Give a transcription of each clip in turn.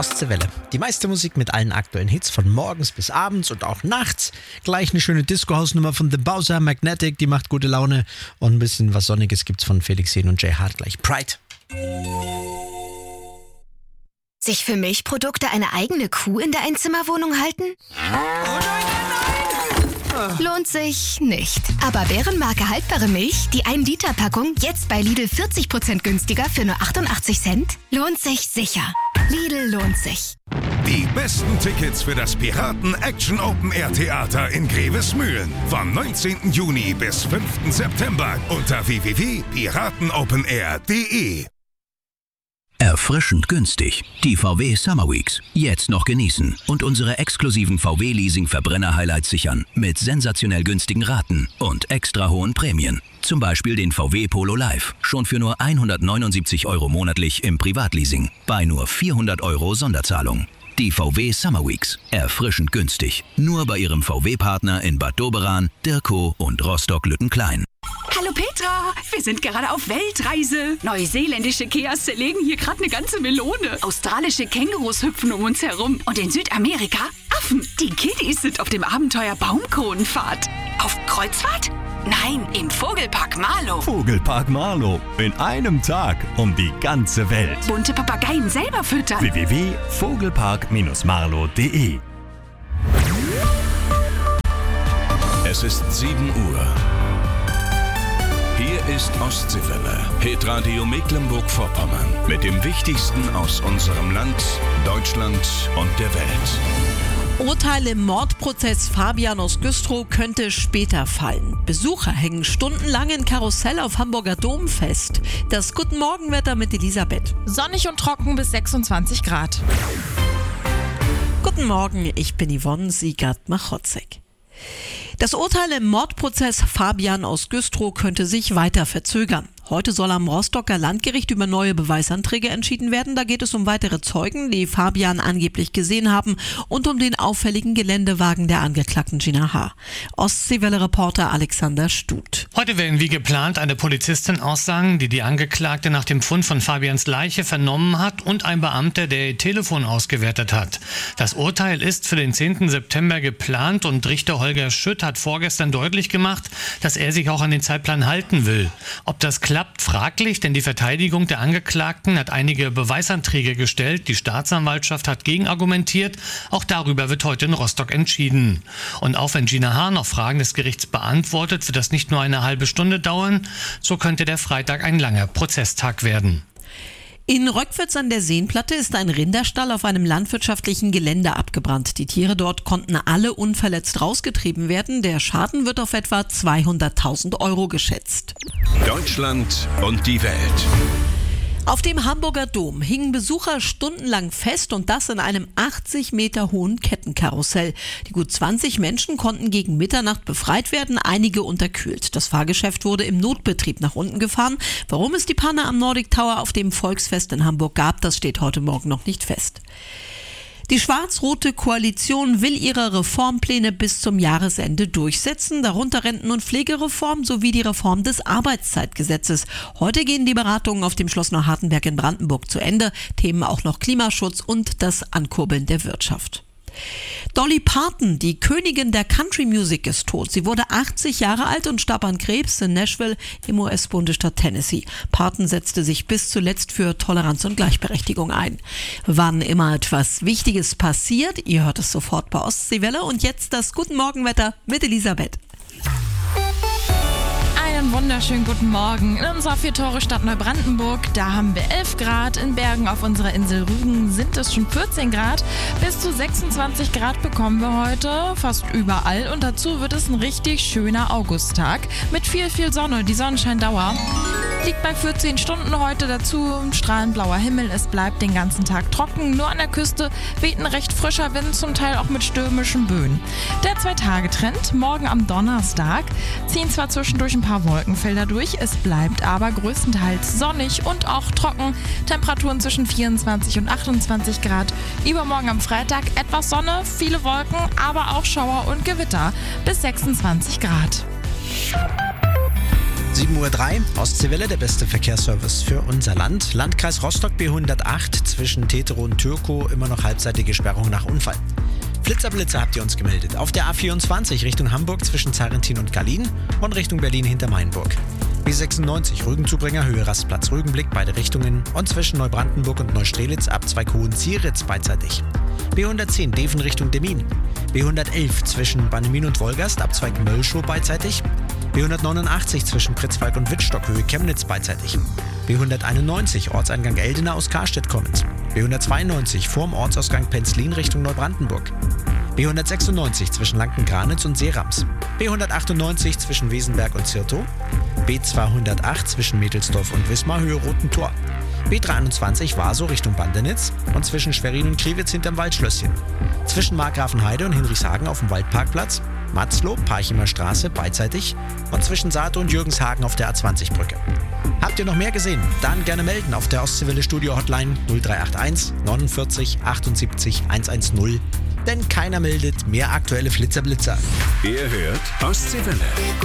Ostseewelle. Die meiste Musik mit allen aktuellen Hits von morgens bis abends und auch nachts. Gleich eine schöne Disco-Hausnummer von The Bowser, Magnetic, die macht gute Laune. Und ein bisschen was Sonniges gibt's von Felix Jähn und Jay Hart gleich. Pride. Sich für Milchprodukte eine eigene Kuh in der Einzimmerwohnung halten? Lohnt sich nicht. Aber Bärenmarke haltbare Milch, die 1-Liter-Packung, jetzt bei Lidl 40% günstiger für nur 88 Cent? Lohnt sich sicher. Lidl lohnt sich. Die besten Tickets für das Piraten-Action-Open-Air-Theater in Grevesmühlen. Vom 19. Juni bis 5. September unter www.piratenopenair.de. Erfrischend günstig. Die VW Summer Weeks. Jetzt noch genießen und unsere exklusiven VW-Leasing-Verbrenner-Highlights sichern. Mit sensationell günstigen Raten und extra hohen Prämien. Zum Beispiel den VW Polo Live. Schon für nur 179 € monatlich im Privatleasing. Bei nur 400 € Sonderzahlung. Die VW Summer Weeks. Erfrischend günstig. Nur bei Ihrem VW-Partner in Bad Doberan, Dirkow und Rostock-Lüttenklein. Hallo Petra, wir sind gerade auf Weltreise. Neuseeländische Keas zerlegen hier gerade eine ganze Melone. Australische Kängurus hüpfen um uns herum. Und in Südamerika Affen. Die Kiddies sind auf dem Abenteuer Baumkronenfahrt. Auf Kreuzfahrt? Nein, im Vogelpark Marlow. Vogelpark Marlow. In einem Tag um die ganze Welt. Bunte Papageien selber füttern. www.vogelpark-marlow.de. Es ist 7 Uhr. Hier ist Ostseewelle, Hitradio Mecklenburg-Vorpommern. Mit dem Wichtigsten aus unserem Land, Deutschland und der Welt. Urteil im Mordprozess Fabian aus Güstrow könnte später fallen. Besucher hängen stundenlang in Karussell auf Hamburger Dom fest. Das Guten Morgenwetter mit Elisabeth. Sonnig und trocken bis 26 Grad. Guten Morgen, ich bin Yvonne Siegert-Machotzek. Das Urteil im Mordprozess Fabian aus Güstrow könnte sich weiter verzögern. Heute soll am Rostocker Landgericht über neue Beweisanträge entschieden werden. Da geht es um weitere Zeugen, die Fabian angeblich gesehen haben, und um den auffälligen Geländewagen der Angeklagten Gina H. Ostseewelle-Reporter Alexander Stut. Heute werden wie geplant eine Polizistin aussagen, die die Angeklagte nach dem Fund von Fabians Leiche vernommen hat, und ein Beamter, der ihr Telefon ausgewertet hat. Das Urteil ist für den 10. September geplant und Richter Holger Schütt hat vorgestern deutlich gemacht, dass er sich auch an den Zeitplan halten will. Ob das klappt, fraglich, denn die Verteidigung der Angeklagten hat einige Beweisanträge gestellt. Die Staatsanwaltschaft hat gegenargumentiert. Auch darüber wird heute in Rostock entschieden. Und auch wenn Gina H. noch Fragen des Gerichts beantwortet, wird das nicht nur eine halbe Stunde dauern. So könnte der Freitag ein langer Prozesstag werden. In Röckwitz an der Seenplatte ist ein Rinderstall auf einem landwirtschaftlichen Gelände abgebrannt. Die Tiere dort konnten alle unverletzt rausgetrieben werden. Der Schaden wird auf etwa 200.000 € geschätzt. Deutschland und die Welt. Auf dem Hamburger Dom hingen Besucher stundenlang fest, und das in einem 80 Meter hohen Kettenkarussell. Die gut 20 Menschen konnten gegen Mitternacht befreit werden, einige unterkühlt. Das Fahrgeschäft wurde im Notbetrieb nach unten gefahren. Warum es die Panne am Nordic Tower auf dem Volksfest in Hamburg gab, das steht heute Morgen noch nicht fest. Die schwarz-rote Koalition will ihre Reformpläne bis zum Jahresende durchsetzen, darunter Renten- und Pflegereform sowie die Reform des Arbeitszeitgesetzes. Heute gehen die Beratungen auf dem Schloss Neuhartenberg in Brandenburg zu Ende. Themen auch noch Klimaschutz und das Ankurbeln der Wirtschaft. Dolly Parton, die Königin der Country Music, ist tot. Sie wurde 80 Jahre alt und starb an Krebs in Nashville im US-Bundesstaat Tennessee. Parton setzte sich bis zuletzt für Toleranz und Gleichberechtigung ein. Wann immer etwas Wichtiges passiert, ihr hört es sofort bei Ostseewelle. Und jetzt das Guten Morgenwetter mit Elisabeth. Einen wunderschönen guten Morgen in unserer 4-Tore-Stadt Neubrandenburg. Da haben wir 11 Grad. In Bergen auf unserer Insel Rügen sind es schon 14 Grad. Bis zu 26 Grad bekommen wir heute fast überall. Und dazu wird es ein richtig schöner Augusttag mit viel Sonne. Die Sonnenscheindauer liegt bei 14 Stunden heute. Dazu ein strahlend blauer Himmel. Es bleibt den ganzen Tag trocken. Nur an der Küste weht ein recht frischer Wind, zum Teil auch mit stürmischen Böen. Der 2-Tage-Trend. Morgen am Donnerstag ziehen zwar zwischendurch ein paar Wolkenfelder durch, es bleibt aber größtenteils sonnig und auch trocken. Temperaturen zwischen 24 und 28 Grad. Übermorgen am Freitag etwas Sonne, viele Wolken, aber auch Schauer und Gewitter bis 26 Grad. 7:03 Uhr, Ostseewelle, der beste Verkehrsservice für unser Land. Landkreis Rostock B108 zwischen Tetero und Türkow, immer noch halbseitige Sperrung nach Unfall. Flitzer habt ihr uns gemeldet. Auf der A24 Richtung Hamburg zwischen Zarentin und Gallien und Richtung Berlin hinter Mainburg. B96 Rügenzubringer Höhe Rastplatz Rügenblick, beide Richtungen und zwischen Neubrandenburg und Neustrelitz ab Zweighohen-Zieritz beidseitig. B110 Deven Richtung Demmin. B111 zwischen Bannemin und Wolgast ab Zweigmöllschow beidseitig. B189 zwischen Pritzwalk und Wittstock Höhe Chemnitz beidseitig. B191 Ortseingang Eldena aus Karstedt kommend. B192 vorm Ortsausgang Penzlin Richtung Neubrandenburg. B196 zwischen Lanken-Granitz und Seerams. B198 zwischen Wesenberg und Zirtow. B208 zwischen Mädelsdorf und Wismar Höhe Roten Tor. B321 Warsow Richtung Bandenitz und zwischen Schwerin und Kriwitz hinterm Waldschlösschen. Zwischen Markgrafenheide und Hinrichshagen auf dem Waldparkplatz. Matzlow, Parchimer Straße beidseitig und zwischen Saate und Jürgenshagen auf der A20-Brücke. Habt ihr noch mehr gesehen? Dann gerne melden auf der Ostseewelle Studio Hotline 0381 49 78 110. Denn keiner meldet mehr aktuelle Flitzer-Blitzer. Ihr hört Ostseewelle.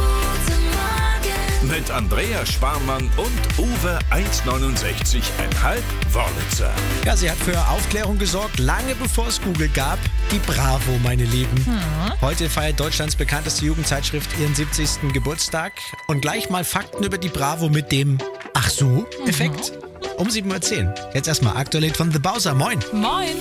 Mit Andreas Sparmann und Uwe 1,69,5 Wörlitzer. Ja, sie hat für Aufklärung gesorgt, lange bevor es Google gab. Die Bravo, meine Lieben. Heute feiert Deutschlands bekannteste Jugendzeitschrift ihren 70. Geburtstag. Und gleich mal Fakten über die Bravo mit dem Ach so Effekt. Um 7:10 Uhr. Jetzt erstmal aktuell von The Bowser. Moin. Moin.